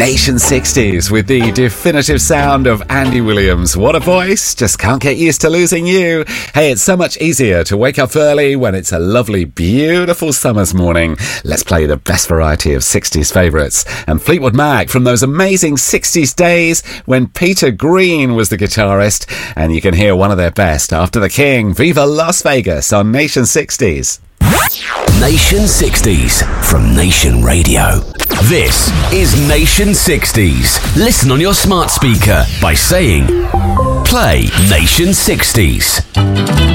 Nation 60s with the definitive sound of Andy Williams. What a voice, just can't get used to losing you. Hey, it's so much easier to wake up early when it's a lovely, beautiful summer's morning. Let's play the best variety of 60s favourites. And Fleetwood Mac from those amazing 60s days when Peter Green was the guitarist. And you can hear one of their best after the King. Viva Las Vegas on Nation 60s. Nation 60s from Nation Radio. This is Nation 60s. Listen on your smart speaker by saying, play Nation 60s.